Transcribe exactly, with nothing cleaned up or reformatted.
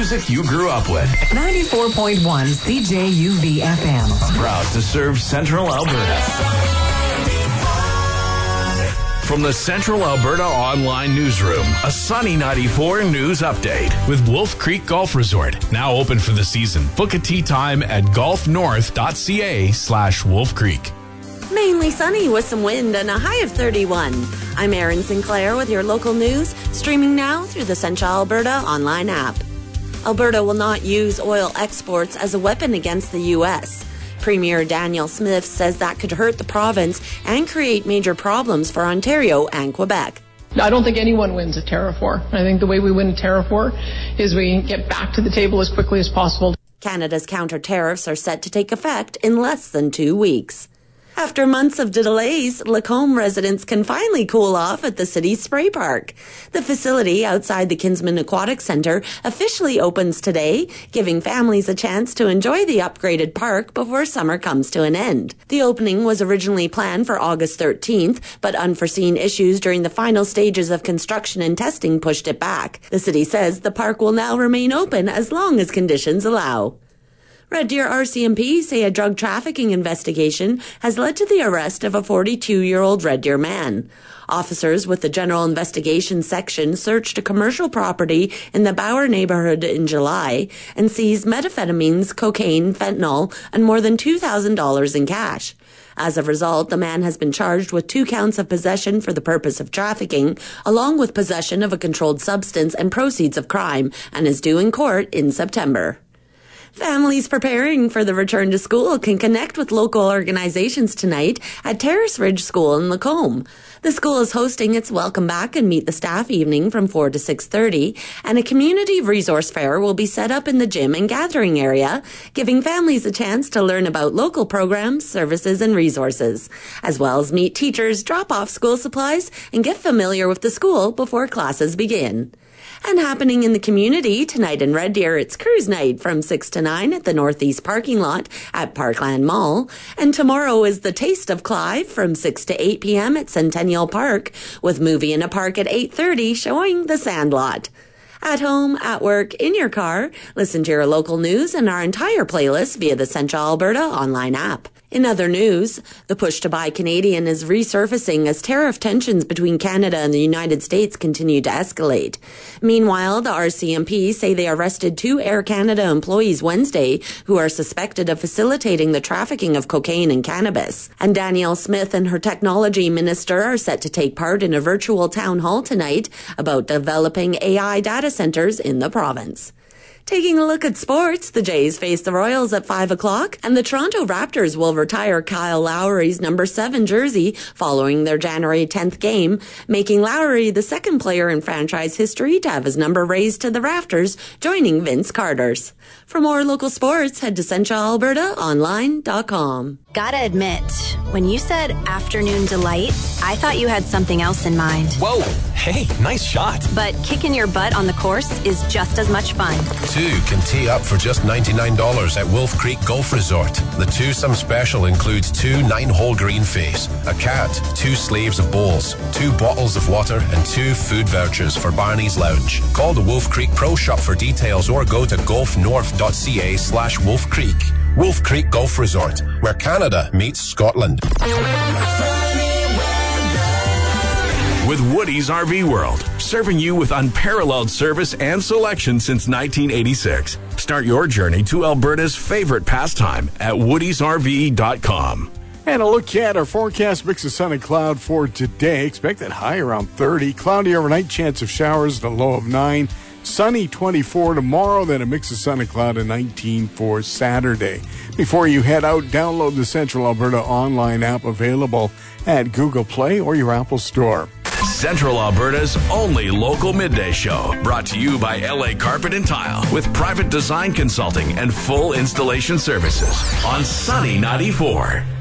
music you grew up with. ninety-four point one C J U V F M. Proud to serve Central Alberta. From the Central Alberta Online Newsroom, a Sunny ninety-four news update with Wolf Creek Golf Resort. Now open for the season. Book a tee time at golfnorth.ca slash Wolf Creek. Mainly sunny with some wind and a high of thirty-one. I'm Erin Sinclair with your local news, streaming now through the Central Alberta Online app. Alberta will not use oil exports as a weapon against the U S. Premier Danielle Smith says that could hurt the province and create major problems for Ontario and Quebec. I don't think anyone wins a tariff war. I think the way we win a tariff war is we get back to the table as quickly as possible. Canada's counter tariffs are set to take effect in less than two weeks. After months of delays, Lacombe residents can finally cool off at the city's spray park. The facility outside the Kinsman Aquatic Centre officially opens today, giving families a chance to enjoy the upgraded park before summer comes to an end. The opening was originally planned for August thirteenth, but unforeseen issues during the final stages of construction and testing pushed it back. The city says the park will now remain open as long as conditions allow. Red Deer R C M P say a drug trafficking investigation has led to the arrest of a forty-two-year-old Red Deer man. Officers with the General Investigation Section searched a commercial property in the Bauer neighborhood in July and seized methamphetamines, cocaine, fentanyl, and more than two thousand dollars in cash. As a result, the man has been charged with two counts of possession for the purpose of trafficking, along with possession of a controlled substance and proceeds of crime, and is due in court in September. Families preparing for the return to school can connect with local organizations tonight at Terrace Ridge School in Lacombe. The school is hosting its Welcome Back and Meet the Staff evening from four to six thirty, and a community resource fair will be set up in the gym and gathering area, giving families a chance to learn about local programs, services, and resources, as well as meet teachers, drop off school supplies, and get familiar with the school before classes begin. And happening in the community, tonight in Red Deer, it's cruise night from six to nine at the Northeast parking lot at Parkland Mall. And tomorrow is the Taste of Clive from six to eight p.m. at Centennial Park, with Movie in a Park at eight thirty showing The Sandlot. At home, at work, in your car, listen to your local news and our entire playlist via the Central Alberta online app. In other news, the push to buy Canadian is resurfacing as tariff tensions between Canada and the United States continue to escalate. Meanwhile, the R C M P say they arrested two Air Canada employees Wednesday who are suspected of facilitating the trafficking of cocaine and cannabis. And Danielle Smith and her technology minister are set to take part in a virtual town hall tonight about developing A I data centers in the province. Taking a look at sports, the Jays face the Royals at five o'clock, and the Toronto Raptors will retire Kyle Lowry's number seven jersey following their January tenth game, making Lowry the second player in franchise history to have his number raised to the rafters, joining Vince Carter's. For more local sports, head to central alberta online dot com. Gotta admit, when you said afternoon delight, I thought you had something else in mind. Whoa, hey, nice shot. But kicking your butt on the course is just as much fun. Two can tee up for just ninety-nine dollars at Wolf Creek Golf Resort. The twosome special includes two nine-hole green fees, a cat, two sleeves of bowls, two bottles of water, and two food vouchers for Barney's Lounge. Call the Wolf Creek Pro Shop for details or go to golfnorth.ca slash Wolf Creek. Wolf Creek Golf Resort, where Canada meets Scotland. With Woody's R V World, serving you with unparalleled service and selection since nineteen eighty-six. Start your journey to Alberta's favorite pastime at woodies r v dot com. And a look at our forecast, mix of sun and cloud for today. Expect that high around thirty. Cloudy overnight, chance of showers at a low of nine. Sunny twenty-four tomorrow, then a mix of sun and cloud at nineteen for Saturday. Before you head out, download the Central Alberta online app available at Google Play or your Apple Store. Central Alberta's only local midday show, brought to you by L A Carpet and Tile, with private design consulting and full installation services on Sunny ninety-four.